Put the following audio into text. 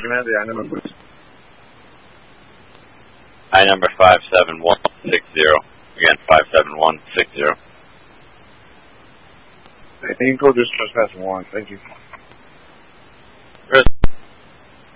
me the I number, please. I number 57160. Again, 57160. You can go just trespass 1. Thank you.